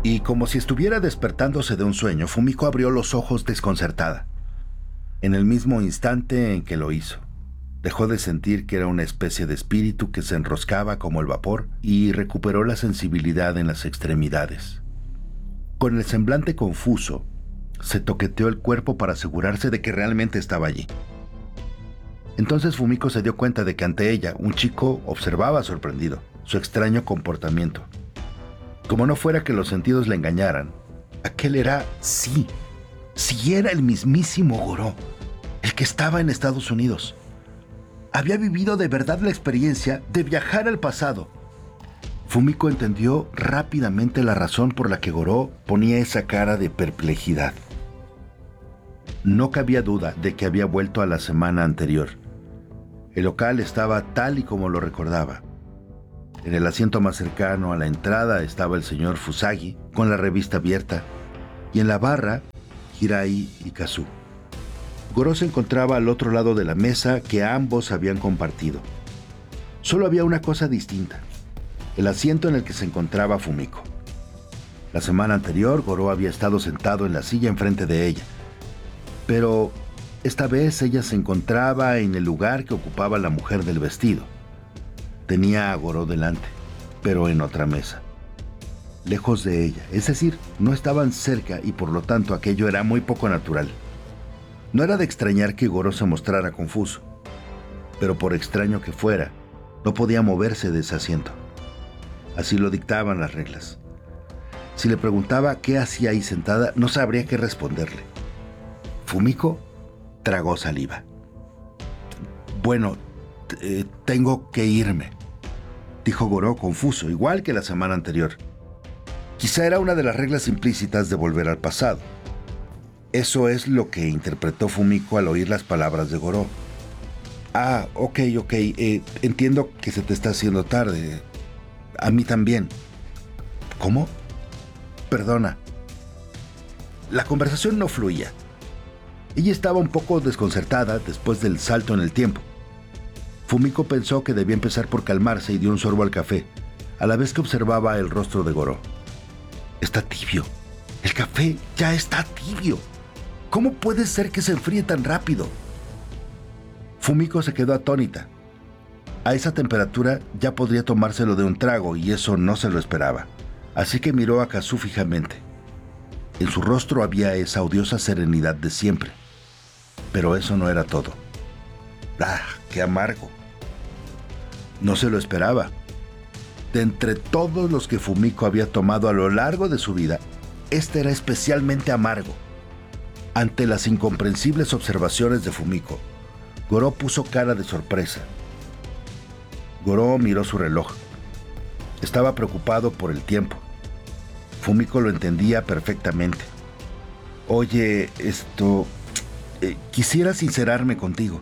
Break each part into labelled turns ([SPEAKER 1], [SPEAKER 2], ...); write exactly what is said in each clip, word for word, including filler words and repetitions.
[SPEAKER 1] Y como si estuviera despertándose de un sueño, Fumiko abrió los ojos desconcertada. En el mismo instante en que lo hizo, dejó de sentir que era una especie de espíritu que se enroscaba como el vapor y recuperó la sensibilidad en las extremidades. Con el semblante confuso, se toqueteó el cuerpo para asegurarse de que realmente estaba allí. Entonces Fumiko se dio cuenta de que ante ella un chico observaba sorprendido su extraño comportamiento. Como no fuera que los sentidos le engañaran, aquel era, sí, sí era el mismísimo Goro, el que estaba en Estados Unidos. Había vivido de verdad la experiencia de viajar al pasado. Fumiko entendió rápidamente la razón por la que Goro ponía esa cara de perplejidad. No cabía duda de que había vuelto a la semana anterior. El local estaba tal y como lo recordaba. En el asiento más cercano a la entrada estaba el señor Fusagi con la revista abierta y en la barra Hirai y Kazu. Goro se encontraba al otro lado de la mesa que ambos habían compartido. Solo había una cosa distinta: el asiento en el que se encontraba Fumiko. La semana anterior, Goro había estado sentado en la silla enfrente de ella, pero esta vez ella se encontraba en el lugar que ocupaba la mujer del vestido. Tenía a Goro delante, pero en otra mesa, lejos de ella, es decir, no estaban cerca y por lo tanto aquello era muy poco natural. No era de extrañar que Goro se mostrara confuso, pero por extraño que fuera, no podía moverse de ese asiento. Así lo dictaban las reglas. Si le preguntaba qué hacía ahí sentada, no sabría qué responderle. Fumiko tragó saliva. Bueno, eh, tengo que irme, dijo Goro confuso, igual que la semana anterior. Quizá era una de las reglas implícitas de volver al pasado. Eso es lo que interpretó Fumiko al oír las palabras de Goro. Ah, ok, ok, eh, entiendo que se te está haciendo tarde. A mí también. ¿Cómo? Perdona. La conversación no fluía. Ella estaba un poco desconcertada después del salto en el tiempo. Fumiko pensó que debía empezar por calmarse y dio un sorbo al café, a la vez que observaba el rostro de Goro. Está tibio. El café ya está tibio. ¿Cómo puede ser que se enfríe tan rápido? Fumiko se quedó atónita. A esa temperatura ya podría tomárselo de un trago y eso no se lo esperaba. Así que miró a Kazu fijamente. En su rostro había esa odiosa serenidad de siempre. Pero eso no era todo. ¡Ah, qué amargo! No se lo esperaba. De entre todos los que Fumiko había tomado a lo largo de su vida, este era especialmente amargo. Ante las incomprensibles observaciones de Fumiko, Goro puso cara de sorpresa. Goro miró su reloj. Estaba preocupado por el tiempo. Fumiko lo entendía perfectamente. Oye, esto... Eh, quisiera sincerarme contigo.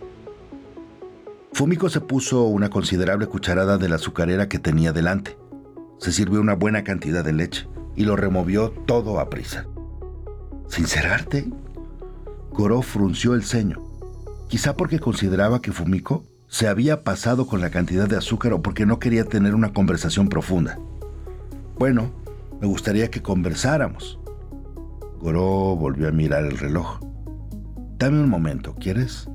[SPEAKER 1] Fumiko se puso una considerable cucharada de la azucarera que tenía delante. Se sirvió una buena cantidad de leche y lo removió todo a prisa. ¿Sincerarte? Goro frunció el ceño. Quizá porque consideraba que Fumiko se había pasado con la cantidad de azúcar o porque no quería tener una conversación profunda. Bueno, me gustaría que conversáramos. Goro volvió a mirar el reloj. Dame un momento, ¿quieres?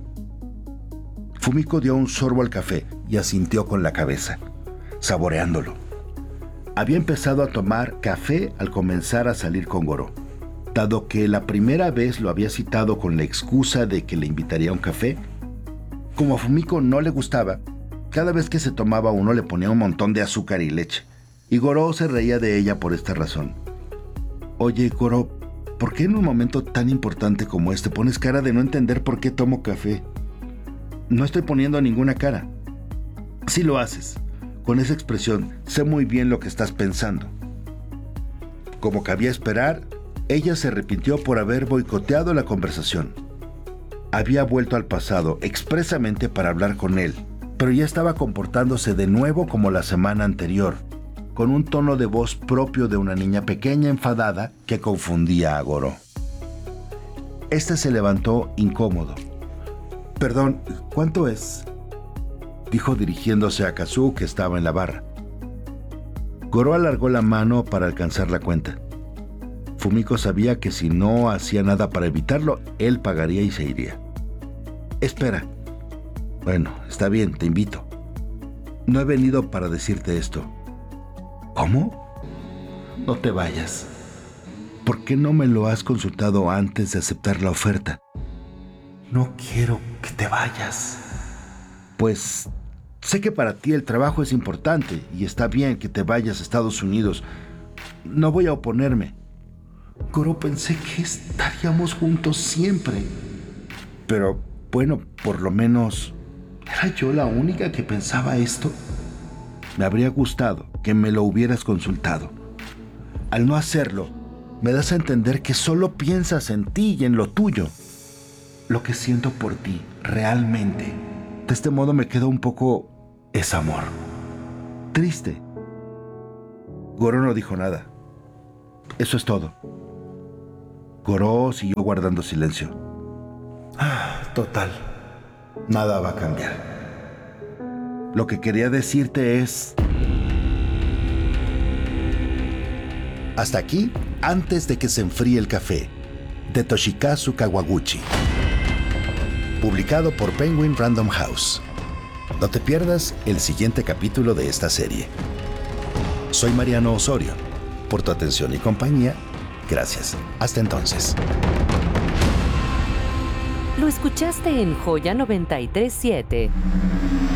[SPEAKER 1] Fumiko dio un sorbo al café y asintió con la cabeza, saboreándolo. Había empezado a tomar café al comenzar a salir con Goro. Dado que la primera vez lo había citado con la excusa de que le invitaría a un café, como a Fumiko no le gustaba, cada vez que se tomaba uno le ponía un montón de azúcar y leche, y Goro se reía de ella por esta razón. Oye, Goro, ¿por qué en un momento tan importante como este pones cara de no entender por qué tomo café? No estoy poniendo ninguna cara. Sí lo haces. Con esa expresión, sé muy bien lo que estás pensando. Como cabía esperar, ella se arrepintió por haber boicoteado la conversación. Había vuelto al pasado expresamente para hablar con él, pero ya estaba comportándose de nuevo como la semana anterior, con un tono de voz propio de una niña pequeña enfadada que confundía a Goro. Este se levantó incómodo. Perdón, ¿cuánto es?, dijo dirigiéndose a Kazu, que estaba en la barra. Goro alargó la mano para alcanzar la cuenta. Fumiko sabía que si no hacía nada para evitarlo, él pagaría y se iría. Espera. Bueno, está bien, te invito. No he venido para decirte esto. ¿Cómo? No te vayas. ¿Por qué no me lo has consultado antes de aceptar la oferta? No quiero que te vayas. Pues sé que para ti el trabajo es importante y está bien que te vayas a Estados Unidos. No voy a oponerme. Goro, pensé que estaríamos juntos siempre. Pero, bueno, por lo menos, ¿era yo la única que pensaba esto? Me habría gustado que me lo hubieras consultado. Al no hacerlo, me das a entender que solo piensas en ti y en lo tuyo. Lo que siento por ti, realmente. De este modo me queda un poco... es amor. Triste. Goro no dijo nada. Eso es todo. Goro siguió guardando silencio. Ah, total. Nada va a cambiar. Lo que quería decirte es... Hasta aquí, antes de que se enfríe el café, de Toshikazu Kawaguchi. Publicado por Penguin Random House. No te pierdas el siguiente capítulo de esta serie. Soy Mariano Osorio. Por tu atención y compañía, gracias. Hasta entonces.
[SPEAKER 2] Lo escuchaste en Joya noventa y tres punto siete.